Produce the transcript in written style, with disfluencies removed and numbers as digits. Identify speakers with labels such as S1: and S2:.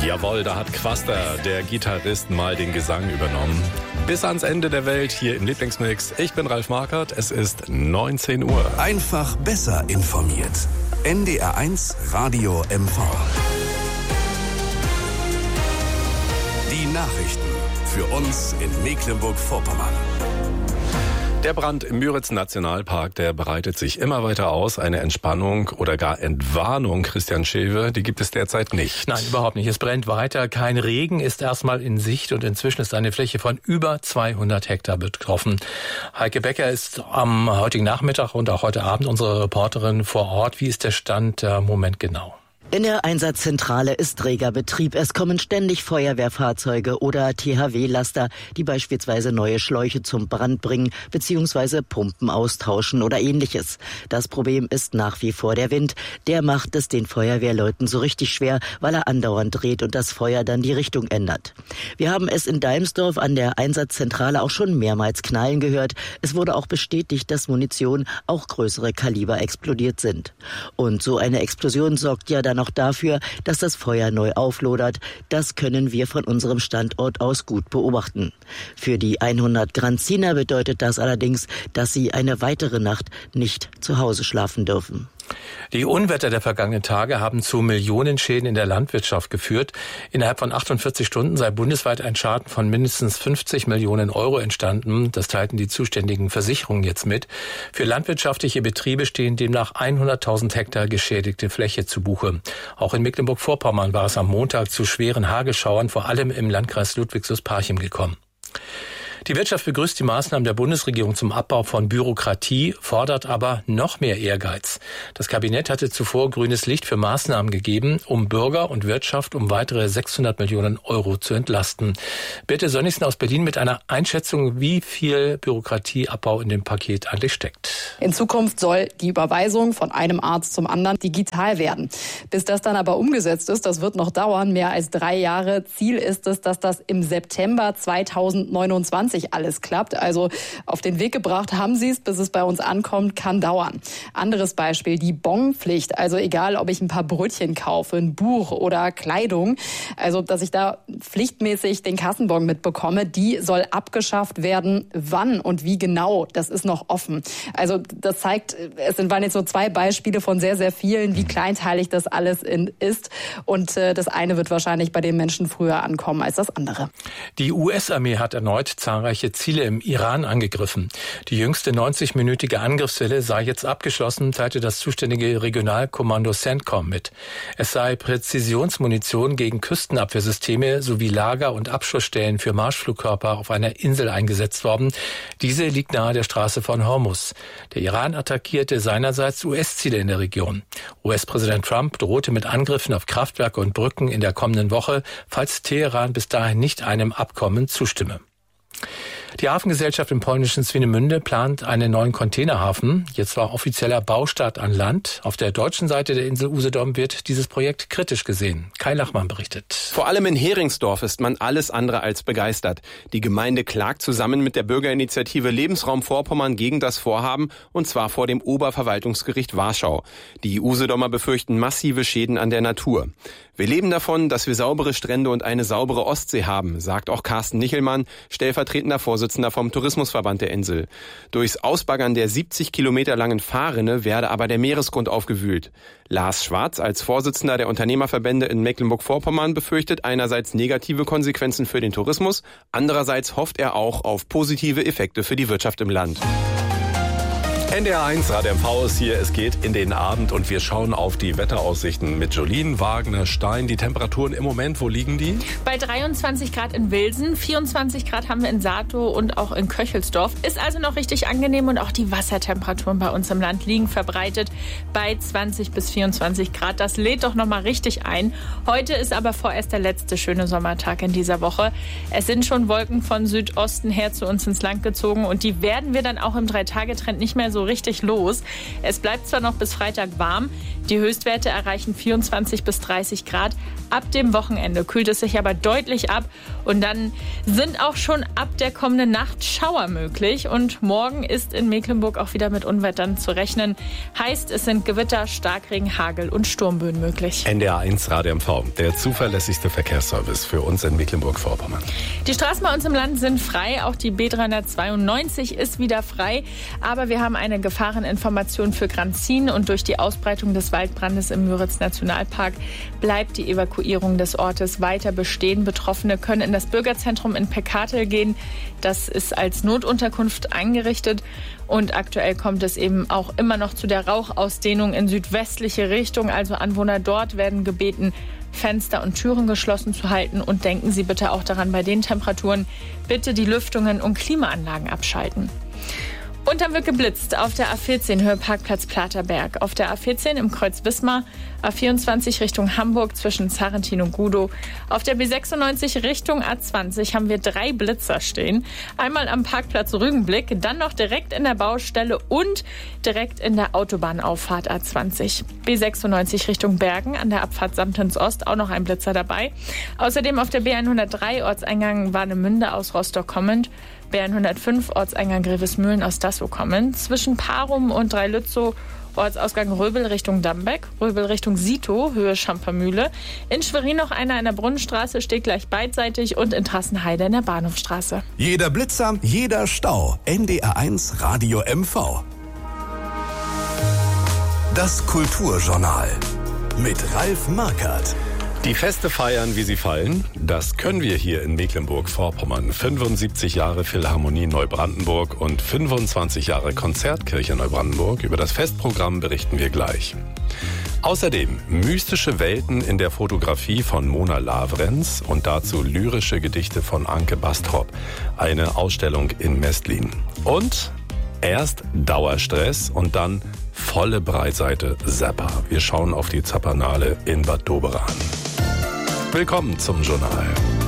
S1: Jawohl, da hat Quaster, der Gitarrist, mal den Gesang übernommen. Bis ans Ende der Welt hier im Lieblingsmix. Ich bin Ralf Markert, es ist 19 Uhr.
S2: Einfach besser informiert. NDR1 Radio MV. Die Nachrichten für uns in Mecklenburg-Vorpommern.
S1: Der Brand im Müritz-Nationalpark, der breitet sich immer weiter aus. Eine Entspannung oder gar Entwarnung, Christian Schewe, die gibt es derzeit nicht.
S3: Nein, überhaupt nicht. Es brennt weiter. Kein Regen ist erstmal in Sicht und inzwischen ist eine Fläche von über 200 Hektar betroffen. Heike Becker ist am heutigen Nachmittag und auch heute Abend unsere Reporterin vor Ort. Wie ist der Stand im Moment genau?
S4: In der Einsatzzentrale ist reger Betrieb. Es kommen ständig Feuerwehrfahrzeuge oder THW-Laster, die beispielsweise neue Schläuche zum Brand bringen bzw. Pumpen austauschen oder ähnliches. Das Problem ist nach wie vor der Wind. Der macht es den Feuerwehrleuten so richtig schwer, weil er andauernd dreht und das Feuer dann die Richtung ändert. Wir haben es in Deimsdorf an der Einsatzzentrale auch schon mehrmals knallen gehört. Es wurde auch bestätigt, dass Munition, auch größere Kaliber, explodiert sind. Und so eine Explosion sorgt ja dann auch dafür, dass das Feuer neu auflodert. Das können wir von unserem Standort aus gut beobachten. Für die 100 Granziner bedeutet das allerdings, dass sie eine weitere Nacht nicht zu Hause schlafen dürfen.
S3: Die Unwetter der vergangenen Tage haben zu Millionenschäden in der Landwirtschaft geführt. Innerhalb von 48 Stunden sei bundesweit ein Schaden von mindestens 50 Millionen Euro entstanden. Das teilten die zuständigen Versicherungen jetzt mit. Für landwirtschaftliche Betriebe stehen demnach 100.000 Hektar geschädigte Fläche zu Buche. Auch in Mecklenburg-Vorpommern war es am Montag zu schweren Hagelschauern, vor allem im Landkreis Ludwigslust-Parchim gekommen. Die Wirtschaft begrüßt die Maßnahmen der Bundesregierung zum Abbau von Bürokratie, fordert aber noch mehr Ehrgeiz. Das Kabinett hatte zuvor grünes Licht für Maßnahmen gegeben, um Bürger und Wirtschaft um weitere 600 Millionen Euro zu entlasten. Birte Sönnigsen aus Berlin mit einer Einschätzung, wie viel Bürokratieabbau in dem Paket eigentlich steckt.
S5: In Zukunft soll die Überweisung von einem Arzt zum anderen digital werden. Bis das dann aber umgesetzt ist, das wird noch dauern, mehr als 3 Jahre. Ziel ist es, dass das im September 2029 alles klappt. Also auf den Weg gebracht haben sie es, bis es bei uns ankommt, kann dauern. Anderes Beispiel, die Bonpflicht. Also egal, ob ich ein paar Brötchen kaufe, ein Buch oder Kleidung, also dass ich da pflichtmäßig den Kassenbon mitbekomme, die soll abgeschafft werden. Wann und wie genau, das ist noch offen. Also das zeigt, waren jetzt so 2 Beispiele von sehr, sehr vielen, wie kleinteilig das alles ist. Und das eine wird wahrscheinlich bei den Menschen früher ankommen als das andere.
S3: Die US-Armee hat erneut zahlreiche Ziele im Iran angegriffen. Die jüngste 90-minütige Angriffswelle sei jetzt abgeschlossen, teilte das zuständige Regionalkommando CENTCOM mit. Es sei Präzisionsmunition gegen Küstenabwehrsysteme sowie Lager- und Abschussstellen für Marschflugkörper auf einer Insel eingesetzt worden. Diese liegt nahe der Straße von Hormuz. Der Iran attackierte seinerseits US-Ziele in der Region. US-Präsident Trump drohte mit Angriffen auf Kraftwerke und Brücken in der kommenden Woche, falls Teheran bis dahin nicht einem Abkommen zustimme. Die Hafengesellschaft im polnischen Swinemünde plant einen neuen Containerhafen. Jetzt war offizieller Baustart an Land. Auf der deutschen Seite der Insel Usedom wird dieses Projekt kritisch gesehen. Kai Lachmann berichtet.
S6: Vor allem in Heringsdorf ist man alles andere als begeistert. Die Gemeinde klagt zusammen mit der Bürgerinitiative Lebensraum Vorpommern gegen das Vorhaben, und zwar vor dem Oberverwaltungsgericht Warschau. Die Usedomer befürchten massive Schäden an der Natur. Wir leben davon, dass wir saubere Strände und eine saubere Ostsee haben, sagt auch Carsten Nichelmann, stellvertretender Vorsitzender vom Tourismusverband der Insel. Durchs Ausbaggern der 70 Kilometer langen Fahrrinne werde aber der Meeresgrund aufgewühlt. Lars Schwarz als Vorsitzender der Unternehmerverbände in Mecklenburg-Vorpommern befürchtet einerseits negative Konsequenzen für den Tourismus, andererseits hofft er auch auf positive Effekte für die Wirtschaft im Land.
S1: NDR1 Radio MV ist hier, es geht in den Abend und wir schauen auf die Wetteraussichten mit Jolien Wagner-Stein. Die Temperaturen im Moment, wo liegen die?
S7: Bei 23 Grad in Wilsen, 24 Grad haben wir in Saatow und auch in Köchelsdorf. Ist also noch richtig angenehm und auch die Wassertemperaturen bei uns im Land liegen verbreitet bei 20 bis 24 Grad. Das lädt doch nochmal richtig ein. Heute ist aber vorerst der letzte schöne Sommertag in dieser Woche. Es sind schon Wolken von Südosten her zu uns ins Land gezogen und die werden wir dann auch im 3-Tage-Trend nicht mehr so so richtig los. Es bleibt zwar noch bis Freitag warm, die Höchstwerte erreichen 24 bis 30 Grad. Ab dem Wochenende kühlt es sich aber deutlich ab und dann sind auch schon ab der kommenden Nacht Schauer möglich. Und morgen ist in Mecklenburg auch wieder mit Unwettern zu rechnen. Heißt, es sind Gewitter, Starkregen, Hagel und Sturmböen möglich.
S1: NDR 1 Radio MV, der zuverlässigste Verkehrsservice für uns in Mecklenburg-Vorpommern.
S7: Die Straßen bei uns im Land sind frei, auch die B392 ist wieder frei. Aber wir haben eine Gefahreninformation für Granzin und durch die Ausbreitung des Waldbrandes im Müritz-Nationalpark bleibt die Evakuierung des Ortes weiter bestehen. Betroffene können in das Bürgerzentrum in Peckatel gehen. Das ist als Notunterkunft eingerichtet. Und aktuell kommt es eben auch immer noch zu der Rauchausdehnung in südwestliche Richtung. Also Anwohner dort werden gebeten, Fenster und Türen geschlossen zu halten. Und denken Sie bitte auch daran, bei den Temperaturen bitte die Lüftungen und Klimaanlagen abschalten. Und dann wird geblitzt auf der A14 Höhe Parkplatz Platerberg, auf der A14 im Kreuz Wismar, A24 Richtung Hamburg zwischen Zarrentin und Gudow. Auf der B96 Richtung A20 haben wir 3 Blitzer stehen. Einmal am Parkplatz Rügenblick, dann noch direkt in der Baustelle und direkt in der Autobahnauffahrt A20. B96 Richtung Bergen an der Abfahrt Samtens Ost auch noch ein Blitzer dabei. Außerdem auf der B103 Ortseingang Warnemünde aus Rostock kommend. B105 Ortseingang Grevesmühlen aus Dassow kommend. Zwischen Parum und Dreilützow Ortsausgang Röbel Richtung Dambeck, Röbel Richtung Sito, Höhe Schampermühle. In Schwerin noch einer in der Brunnenstraße, steht gleich beidseitig und in Trassenheide in der Bahnhofstraße.
S2: Jeder Blitzer, jeder Stau. NDR 1 Radio MV. Das Kulturjournal mit Ralf Markert.
S1: Die Feste feiern, wie sie fallen. Das können wir hier in Mecklenburg-Vorpommern. 75 Jahre Philharmonie Neubrandenburg und 25 Jahre Konzertkirche Neubrandenburg. Über das Festprogramm berichten wir gleich. Außerdem mystische Welten in der Fotografie von Mona Lavrenz und dazu lyrische Gedichte von Anke Bastrop. Eine Ausstellung in Mestlin. Und erst Dauerstress und dann volle Breitseite Zappa. Wir schauen auf die Zappernale in Bad Doberan. Willkommen zum Journal.